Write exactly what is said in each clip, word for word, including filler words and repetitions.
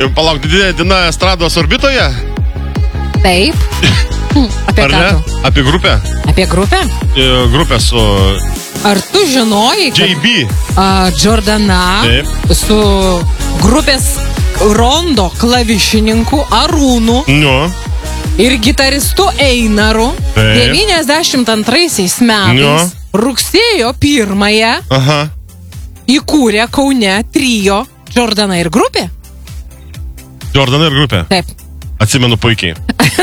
Palauk, didinė diena estrados orbitoje? Taip. Apie Ar ką ne? tu? Apie grupę? Apie grupę? E, Grupę su Ar tu žinojai, kad J B. a, Jordana Taip. su grupės rondo klavišininku Arūnu Nu. ir gitaristu Einaru Taip. devyniasdešimt antraisiais metais Nu. rugsėjo pirmąją Aha. įkūrė Kaune trio Jordana ir grupė. Jordana ir grupė. Taip. Atsimenu puikiai.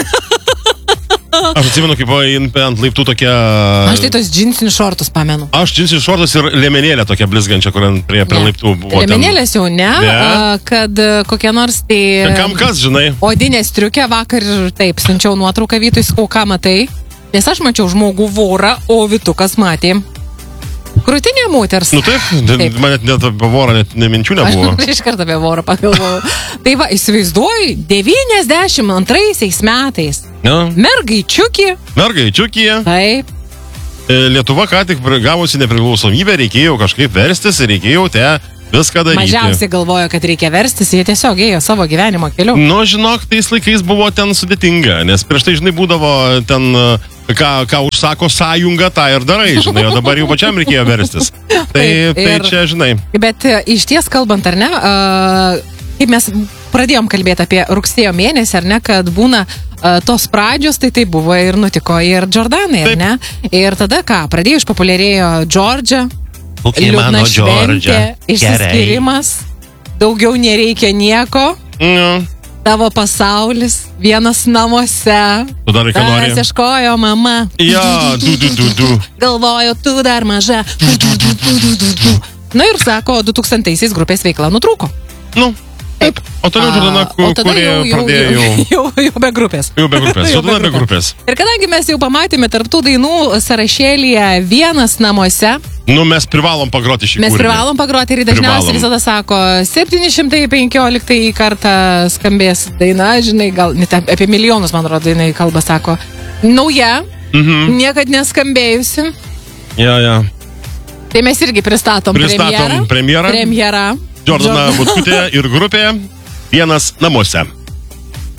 Aš atsimenu, kaip ant laiptų tokia... Aš tai tos džinsinius šortus pamenu. Aš džinsinį šortus ir liemenėlę tokia blizgančia, kur ant- prie, prie Ne. laiptų buvo. ten- Liemenėlės jau ne, Ne. a, kad a, kokie nors tai... Kam kas, žinai? Odinė striukė vakar ir taip, siunčiau nuotrauką Vytui, sakau, ką matai. Nes aš mačiau žmogų vorą, o Vytukas matė krūtinė moters. Nu taip, Taip. man net, net apie vorą net neminčių nebuvo. Aš iš karto apie vorą pagalvojau. Tai va, įsivaizduoju, devyniasdešimt antraisiais metais Ja. mergaičiukį. Mergai, čiukyje. Taip. Lietuva ką tik gavusi nepriklausomybę, reikėjo kažkaip verstis ir reikėjo te viską daryti. Mažiausiai galvojo, kad reikia verstis, jie tiesiog ėjo savo gyvenimo keliu. Nu, žinok, tais laikais buvo ten sudėtinga, nes prieš tai, žinai, būdavo ten, ką, ką užsako sąjunga, tą ir darai, žinai, o dabar jau pačiam reikėjo verstis. Tai, Taip, tai ir- čia, žinai, Bet e, iš ties kalbant, ar ne, a, kaip mes pradėjom kalbėti apie rugsėjo mėnesį, ar ne, kad būna a, tos pradžios, tai tai buvo ir nutiko ir Jordanai, ar Taip. ne? Ir tada ką, pradėjo išpopuliarėjo Georgia, kokie liūdna šventė, išsiskirimas, daugiau nereikia nieko, Nu, tavo pasaulis, vienas namuose, tu darai, ką nori. tavęs ieškojo mama, Ja, du, du, du, du. galvoju, tu dar maža. Na ir sako, du tūkstantaisiais grupės veikla nutrūko. Nu, taip. O toliau Jordana, A, o tada kurie jau, jau, pradėjo jau, jau... jau, jau be grupės. Jau be grupės, Jau Jordana be grupės. Ir kadangi mes jau pamatėme tarptų dainų sąrašėlyje vienas namuose, Nu, mes privalom pagroti šį mes kūrinį. privalom pagroti ir dažniausiai Privalom. visada sako, septyni šimtai penkioliktąjį kartą skambės daina, žinai, gal net apie milijonus, man atrodo, dainai kalba sako, nauja, Mhm. niekad neskambėjusi. Ja, ja. Tai mes irgi pristatom, Pristatom premjerą. premjerą. Premjera. Jordana Butkutė ir grupė Vienas namuose.